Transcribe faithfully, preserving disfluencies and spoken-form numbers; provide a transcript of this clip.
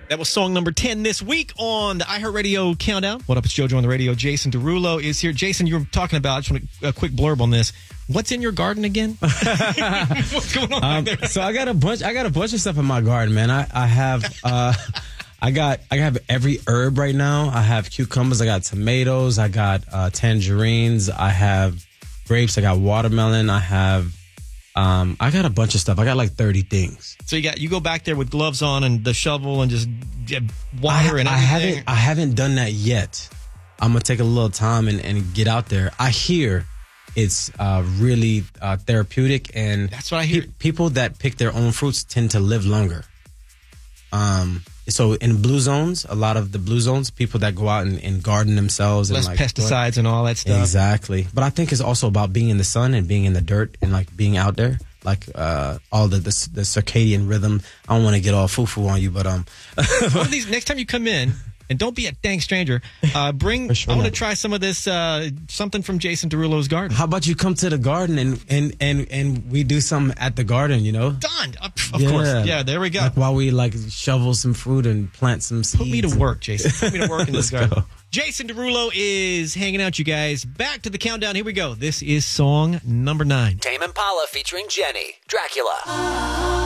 That was song number ten this week on the iHeartRadio Countdown. What up, it's JoJo on the radio. Jason Derulo is here. Jason, you were talking about, I just want a quick blurb on this. What's in your garden again? What's going on um, back there? So I got a bunch. I got a bunch of stuff in my garden, man. I I have uh, I got I have every herb right now. I have cucumbers. I got tomatoes. I got uh, tangerines. I have grapes. I got watermelon. I have. Um, I got a bunch of stuff. I got like thirty things. So you got you go back there with gloves on and the shovel and just yeah, water I, and everything. I haven't I haven't done that yet. I'm gonna take a little time and, and get out there. I hear it's uh, really uh, therapeutic, and that's what I hear. Pe- people that pick their own fruits tend to live longer. Um, so in blue zones, a lot of the blue zones, people that go out and, and garden themselves, less and like pesticides and all that stuff. Exactly. But I think it's also about being in the sun and being in the dirt and like being out there, like uh, all the, the the circadian rhythm. I don't want to get all foo foo on you, but um, one of these next time you come in. And don't be a dang stranger. Uh, bring. Sure I want to try some of this. Uh, something from Jason Derulo's garden. How about you come to the garden and and and, and we do something at the garden? You know, done. Uh, of yeah. course. Yeah. There we go. Like while we like shovel some fruit and plant some seeds. Put me to work, Jason. Put me to work in this garden. Go. Jason Derulo is hanging out, you guys. Back to the countdown. Here we go. This is song number nine. Tame Impala featuring Jenny, Dracula.